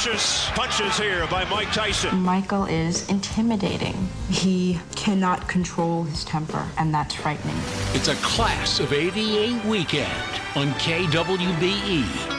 vicious punches here by Mike Tyson. Michael is intimidating. He cannot control his temper, and that's frightening. It's a Class of '88 weekend on KWBE.